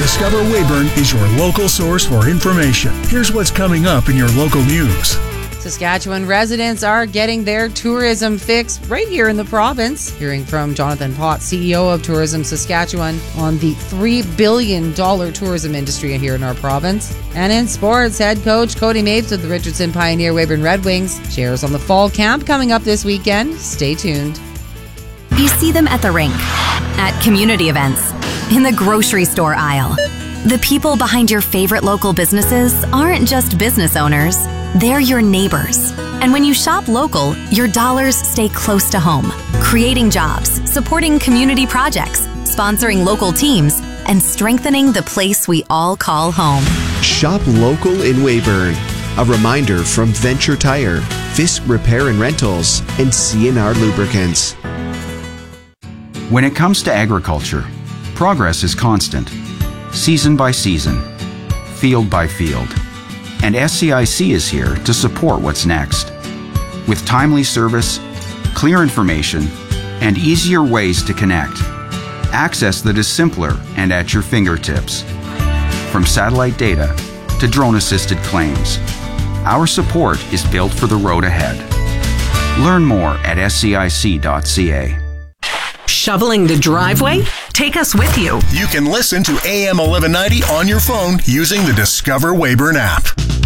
Discover Weyburn is your local source for information. Here's what's coming up in your local news. Saskatchewan residents are getting their tourism fix right here in the province. Hearing from Jonathan Potts, CEO of Tourism Saskatchewan, on the $3 billion tourism industry here in our province. And in sports, head coach Cody Mapes of the Richardson Pioneer Weyburn Red Wings shares on the fall camp coming up this weekend. Stay tuned. You see them at the rink, at community events, in the grocery store aisle. The people behind your favorite local businesses aren't just business owners. They're your neighbors. And when you shop local, your dollars stay close to home, creating jobs, supporting community projects, sponsoring local teams, and strengthening the place we all call home. Shop local in Weyburn. A reminder from Venture Tire, Fisk Repair and Rentals, and CNR Lubricants. When it comes to agriculture, progress is constant, season by season, field by field. And SCIC is here to support what's next. With timely service, clear information, and easier ways to connect. Access that is simpler and at your fingertips. From satellite data to drone-assisted claims, our support is built for the road ahead. Learn more at scic.ca. Shoveling the driveway? Take us with you. You can listen to AM 1190 on your phone using the Discover Weyburn app.